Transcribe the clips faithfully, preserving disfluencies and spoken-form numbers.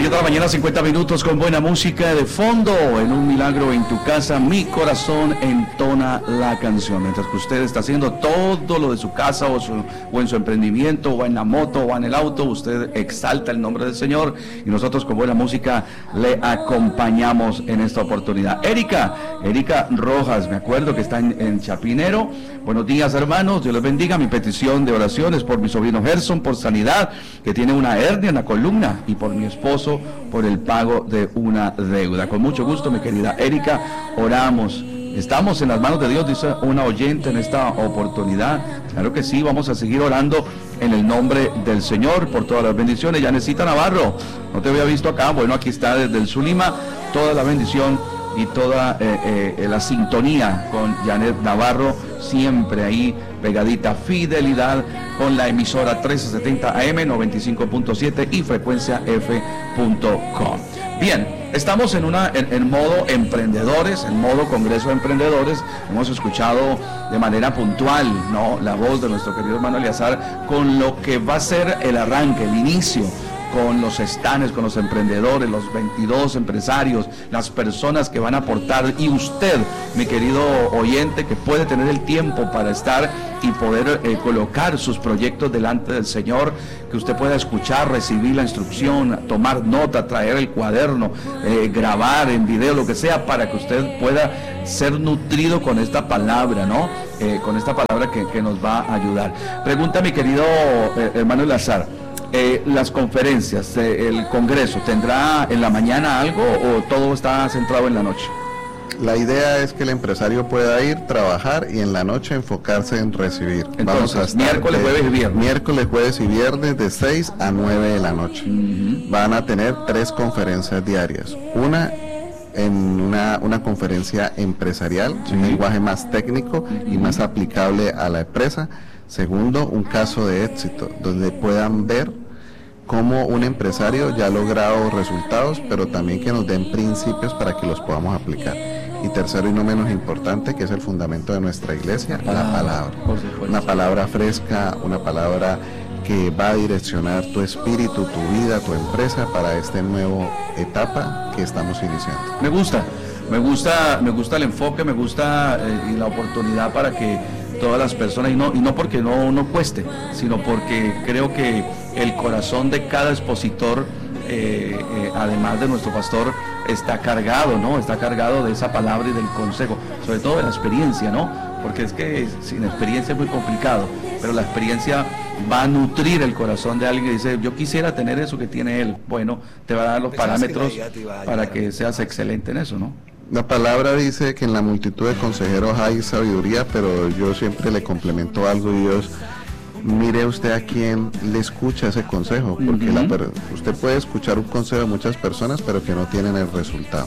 diez de la mañana, cincuenta minutos con buena música de fondo. En un milagro en tu casa, mi corazón entona la canción. Mientras que usted está haciendo todo lo de su casa o, su, o en su emprendimiento, o en la moto, o en el auto, usted exalta el nombre del Señor. Y nosotros con buena música le acompañamos en esta oportunidad. Erika, Erika Rojas, me acuerdo que está en, en Chapinero. Buenos días, hermanos. Dios les bendiga. Mi petición de oración es por mi sobrino Gerson, por sanidad, que tiene una hernia en la columna, y por mi esposo, por el pago de una deuda. Con mucho gusto, mi querida Erika, oramos. Estamos en las manos de Dios, dice una oyente en esta oportunidad. Claro que sí, vamos a seguir orando en el nombre del Señor por todas las bendiciones. Yanecita Navarro, no te había visto acá. Bueno, aquí está desde el Zulima, toda la bendición y toda eh, eh, la sintonía con Janet Navarro, siempre ahí pegadita, fidelidad con la emisora trece setenta A M, noventa y cinco punto siete y frecuencia f punto com. Bien, estamos en una en, en modo emprendedores, en modo Congreso de Emprendedores. Hemos escuchado de manera puntual, ¿no?, la voz de nuestro querido hermano Eleazar con lo que va a ser el arranque, el inicio, con los stands, con los emprendedores, los veintidós empresarios, las personas que van a aportar, y usted, mi querido oyente, que puede tener el tiempo para estar y poder eh, colocar sus proyectos delante del Señor, que usted pueda escuchar, recibir la instrucción, tomar nota, traer el cuaderno, eh, grabar en video, lo que sea, para que usted pueda ser nutrido con esta palabra, ¿no? Eh, con esta palabra que, que nos va a ayudar. Pregunta mi querido eh, hermano Eleazar, Eh, las conferencias, eh, el congreso, ¿tendrá en la mañana algo o todo está centrado en la noche? La idea es que el empresario pueda ir, trabajar y en la noche enfocarse en recibir. Entonces, vamos a estar miércoles, de, jueves y viernes. Miércoles, jueves y viernes de seis a nueve de la noche. Uh-huh. Van a tener tres conferencias diarias. Una en una, una conferencia empresarial, sí, un lenguaje más técnico uh-huh. y más aplicable a la empresa. Segundo, un caso de éxito, donde puedan ver cómo un empresario ya ha logrado resultados, pero también que nos den principios para que los podamos aplicar. Y tercero y no menos importante, que es el fundamento de nuestra iglesia, ah, la palabra. Una palabra fresca, una palabra que va a direccionar tu espíritu, tu vida, tu empresa para esta nueva etapa que estamos iniciando. Me gusta, me gusta, me gusta el enfoque, me gusta eh, y la oportunidad para que todas las personas, y no, y no porque no, no cueste, sino porque creo que el corazón de cada expositor, eh, eh, además de nuestro pastor, está cargado, ¿no? Está cargado de esa palabra y del consejo, sobre todo de la experiencia, ¿no? Porque es que sin experiencia es muy complicado, pero la experiencia va a nutrir el corazón de alguien que dice, yo quisiera tener eso que tiene él. Bueno, te va a dar los parámetros para que seas excelente en eso, ¿no? La palabra dice que en la multitud de consejeros hay sabiduría, pero yo siempre le complemento algo, y Dios, mire usted a quién le escucha ese consejo, porque uh-huh. la, usted puede escuchar un consejo de muchas personas, pero que no tienen el resultado.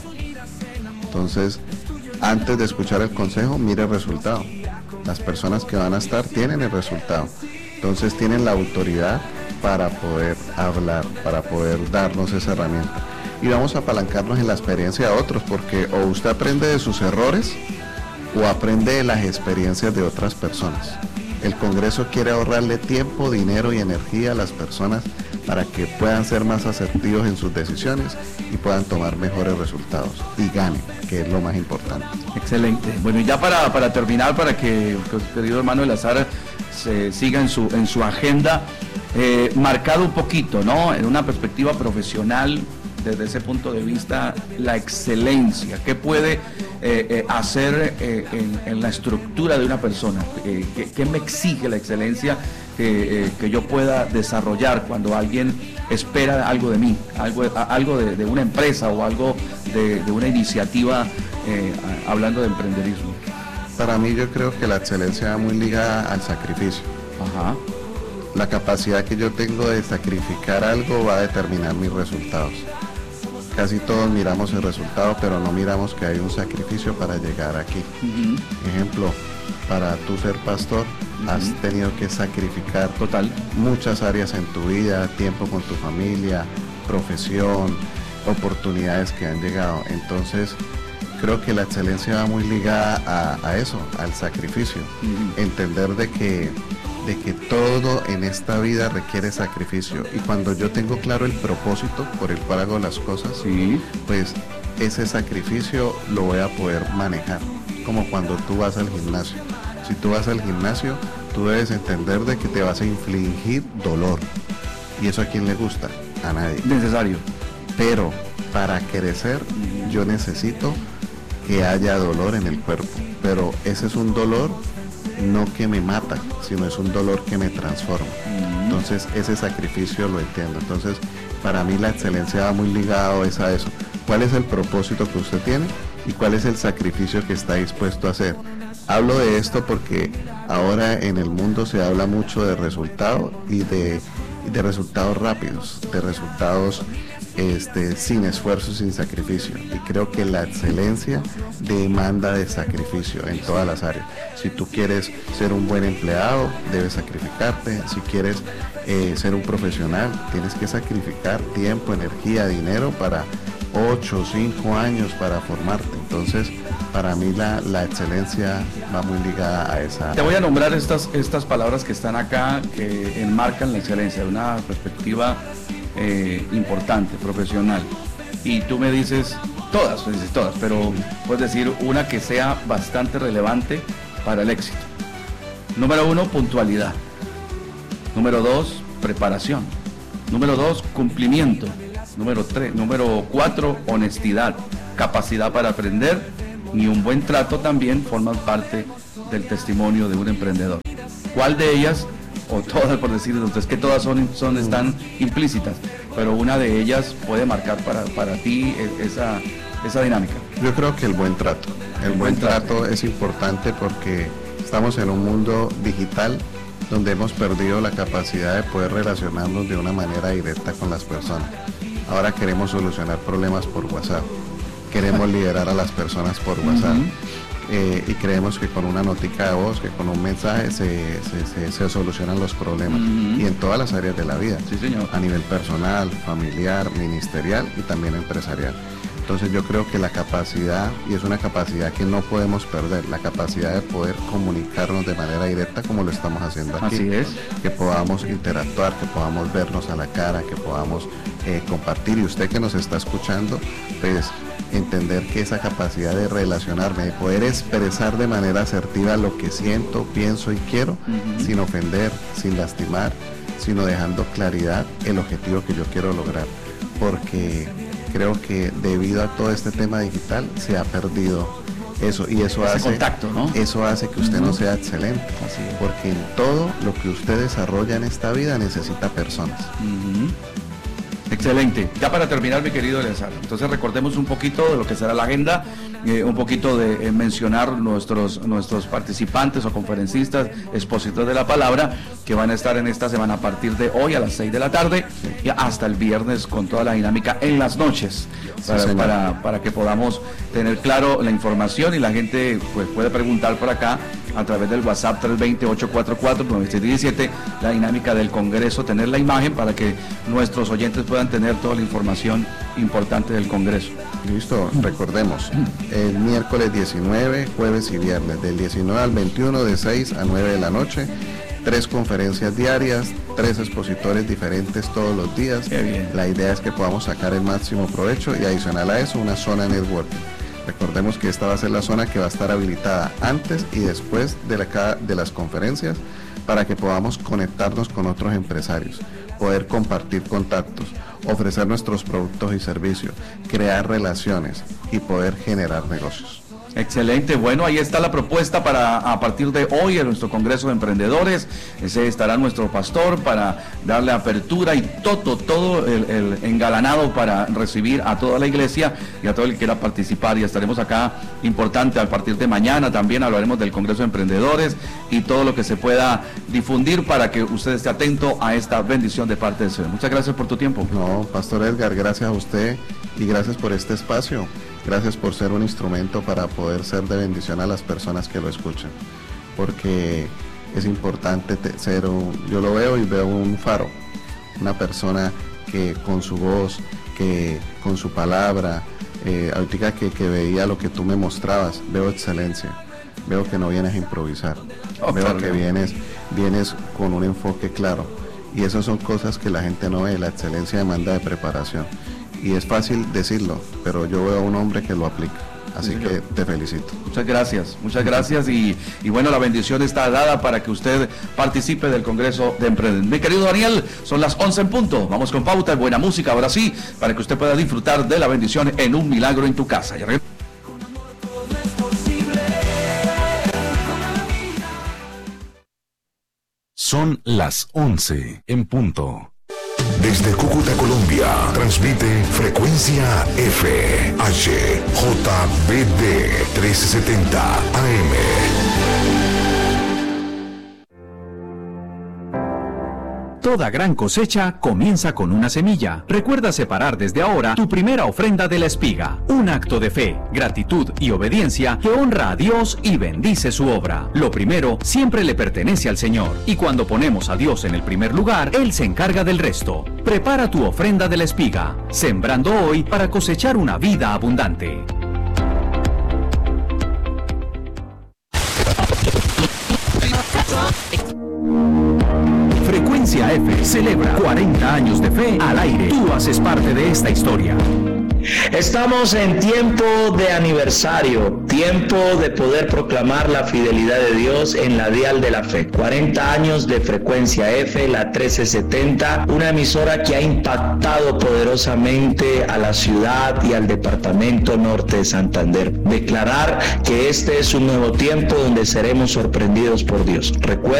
Entonces, antes de escuchar el consejo, mire el resultado. Las personas que van a estar tienen el resultado. Entonces tienen la autoridad para poder hablar, para poder darnos esa herramienta. Y vamos a apalancarnos en la experiencia de otros, porque o usted aprende de sus errores o aprende de las experiencias de otras personas. El Congreso quiere ahorrarle tiempo, dinero y energía a las personas para que puedan ser más asertivos en sus decisiones y puedan tomar mejores resultados y ganen, que es lo más importante. Excelente. Bueno, y ya para, para terminar, para que el querido hermano Eleazar se siga en su, en su agenda, eh, marcado un poquito, ¿no?, en una perspectiva profesional, desde ese punto de vista, la excelencia. ¿Qué puede eh, eh, hacer eh, en, en la estructura de una persona? Eh, ¿qué, ¿Qué me exige la excelencia que, eh, que yo pueda desarrollar cuando alguien espera algo de mí, algo, algo de, de una empresa o algo de, de una iniciativa, eh, hablando de emprenderismo? Para mí, yo creo que la excelencia va muy ligada al sacrificio. Ajá. La capacidad que yo tengo de sacrificar algo va a determinar mis resultados. Casi todos miramos el resultado, pero no miramos que hay un sacrificio para llegar aquí. Uh-huh. Ejemplo, para tú ser pastor, uh-huh. has tenido que sacrificar Total. muchas áreas en tu vida, tiempo con tu familia, profesión, oportunidades que han llegado. Entonces, creo que la excelencia va muy ligada a, a eso, al sacrificio. Uh-huh. Entender de que de que todo en esta vida requiere sacrificio, y cuando yo tengo claro el propósito por el cual hago las cosas, sí, pues ese sacrificio lo voy a poder manejar, como cuando tú vas al gimnasio. Si tú vas al gimnasio, tú debes entender de que te vas a infligir dolor, y eso a quién le gusta, a nadie. Necesario. Pero para crecer yo necesito que haya dolor en el cuerpo, pero ese es un dolor no que me mata, sino es un dolor que me transforma. Entonces ese sacrificio lo entiendo. Entonces para mí la excelencia va muy ligado es a eso. ¿Cuál es el propósito que usted tiene y cuál es el sacrificio que está dispuesto a hacer? Hablo de esto porque ahora en el mundo se habla mucho de resultados y de, de resultados rápidos, de resultados Este, sin esfuerzo, sin sacrificio, y creo que la excelencia demanda de sacrificio en todas las áreas. Si tú quieres ser un buen empleado, debes sacrificarte. Si quieres eh, ser un profesional, tienes que sacrificar tiempo, energía, dinero para ocho, cinco años para formarte. Entonces para mí la, la excelencia va muy ligada a esa. Te voy a nombrar estas, estas palabras que están acá, que enmarcan la excelencia de una perspectiva Eh, importante, profesional, y tú me dices todas, me dices todas, pero puedes decir una que sea bastante relevante para el éxito. Número uno, puntualidad. Número dos, preparación. Número dos, cumplimiento. Número tres, número cuatro, honestidad, capacidad para aprender, y un buen trato también forman parte del testimonio de un emprendedor. ¿Cuál de ellas, o todas, por decir, es que todas son, son están implícitas, pero una de ellas puede marcar para, para ti esa, esa dinámica? Yo creo que el buen trato. El, el buen, buen trato, trato es importante porque estamos en un mundo digital donde hemos perdido la capacidad de poder relacionarnos de una manera directa con las personas. Ahora queremos solucionar problemas por WhatsApp, queremos liderar a las personas por WhatsApp. Uh-huh. Eh, y creemos que con una notica de voz, que con un mensaje se, se, se, se solucionan los problemas. Uh-huh. Y en todas las áreas de la vida, sí, señor. A nivel personal, familiar, ministerial y también empresarial. Entonces yo creo que la capacidad, y es una capacidad que no podemos perder, la capacidad de poder comunicarnos de manera directa como lo estamos haciendo aquí. Así es. Que podamos interactuar, que podamos vernos a la cara, que podamos eh, compartir, y usted que nos está escuchando, pues entender que esa capacidad de relacionarme, de poder expresar de manera asertiva lo que siento, pienso y quiero, uh-huh. sin ofender, sin lastimar, sino dejando claridad el objetivo que yo quiero lograr, porque creo que debido a todo este tema digital se ha perdido eso, y eso ese hace contacto, ¿no? Eso hace que usted uh-huh. no sea excelente. Así es. Porque en todo lo que usted desarrolla en esta vida necesita personas. Uh-huh. Excelente. Ya para terminar, mi querido Eleazar, entonces recordemos un poquito de lo que será la agenda, eh, un poquito de eh, mencionar nuestros, nuestros participantes o conferencistas, expositores de la palabra, que van a estar en esta semana a partir de hoy a las seis de la tarde y hasta el viernes con toda la dinámica en las noches, para, sí, para, para que podamos tener claro la información, y la gente pues puede preguntar por acá a través del WhatsApp tres dos cero, ocho cuatro cuatro, nueve siete uno siete, la dinámica del Congreso, tener la imagen para que nuestros oyentes puedan tener toda la información importante del Congreso. Listo, recordemos, el miércoles diecinueve, jueves y viernes, del diecinueve al veintiuno, de seis a nueve de la noche, tres conferencias diarias, tres expositores diferentes todos los días. Qué bien. La idea es que podamos sacar el máximo provecho, y adicional a eso, una zona networking. Recordemos que esta va a ser la zona que va a estar habilitada antes y después de, la, de las conferencias, para que podamos conectarnos con otros empresarios, poder compartir contactos, ofrecer nuestros productos y servicios, crear relaciones y poder generar negocios. Excelente, bueno, ahí está la propuesta para a partir de hoy en nuestro Congreso de Emprendedores. Ese estará nuestro pastor para darle apertura y todo, todo el, el engalanado para recibir a toda la iglesia y a todo el que quiera participar. Y estaremos acá, importante, a partir de mañana también hablaremos del Congreso de Emprendedores y todo lo que se pueda difundir para que usted esté atento a esta bendición de parte del Señor. Muchas gracias por tu tiempo. No, Pastor Edgar, gracias a usted y gracias por este espacio. Gracias por ser un instrumento para poder ser de bendición a las personas que lo escuchan, porque es importante ser un, yo lo veo y veo un faro, una persona que con su voz, que con su palabra, eh, ahorita que, que veía lo que tú me mostrabas, veo excelencia, veo que no vienes a improvisar, oh, veo que vienes vienes con un enfoque claro. Y esas son cosas que la gente no ve, la excelencia demanda de preparación. Y es fácil decirlo, pero yo veo a un hombre que lo aplica. Así que te felicito. Muchas gracias, muchas gracias y, y bueno, la bendición está dada para que usted participe del Congreso de Emprendedores. Mi querido Daniel, son las once en punto. Vamos con pauta, buena música, ahora sí, para que usted pueda disfrutar de la bendición en Un Milagro en tu Casa. Ya son las once en punto. Desde Cúcuta, Colombia, transmite Frecuencia F, H, J B D trescientos setenta A M. Toda gran cosecha comienza con una semilla. Recuerda separar desde ahora tu primera ofrenda de la espiga. Un acto de fe, gratitud y obediencia que honra a Dios y bendice su obra. Lo primero siempre le pertenece al Señor. Y cuando ponemos a Dios en el primer lugar, Él se encarga del resto. Prepara tu ofrenda de la espiga, sembrando hoy para cosechar una vida abundante. Frecuencia F celebra cuarenta años de fe al aire. Tú haces parte de esta historia. Estamos en tiempo de aniversario, tiempo de poder proclamar la fidelidad de Dios en la dial de la fe. cuarenta años de Frecuencia F, la trece setenta, una emisora que ha impactado poderosamente a la ciudad y al departamento norte de Santander. Declarar que este es un nuevo tiempo donde seremos sorprendidos por Dios. Recuerda